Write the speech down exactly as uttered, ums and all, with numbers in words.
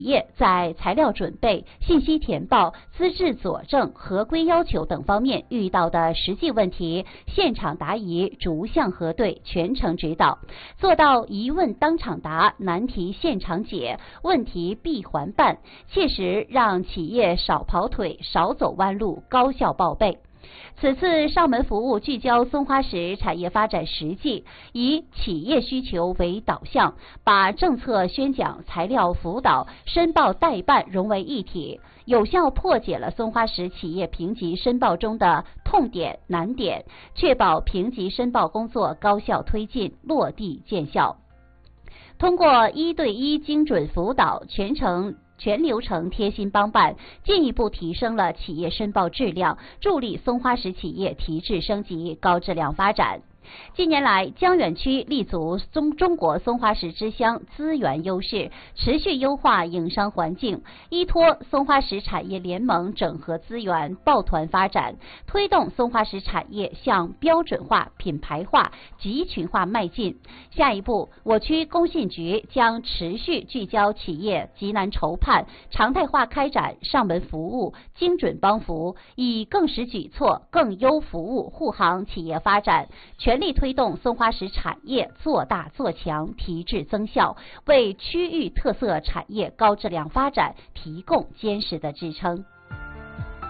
业在材料准备、信息填报、资质佐证、合规要求等方面遇到的实际问题，现场答疑，逐项核对，全程指导，做到疑问当场答，难题现场解，问题闭环办，切实让企业少跑腿、少走弯路，高效报备。此次上门服务聚焦松花石产业发展实际，以企业需求为导向，把政策宣讲、材料辅导、申报代办融为一体，有效破解了松花石企业评级申报中的痛点难点，确保评级申报工作高效推进，落地见效。通过一对一精准辅导，全程全流程贴心帮办，进一步提升了企业申报质量，助力松花石企业提质升级、高质量发展。近年来，江远区立足中中国松花石之乡资源优势，持续优化营商环境，依托松花石产业联盟整合资源，抱团发展，推动松花石产业向标准化、品牌化、集群化迈进。下一步，我区工信局将持续聚焦企业急难筹判，常态化开展上门服务、精准帮扶，以更实举措、更优服务护航企业发展，全力推动松花石产业做大做强、提质增效，为区域特色产业高质量发展提供坚实的支撑。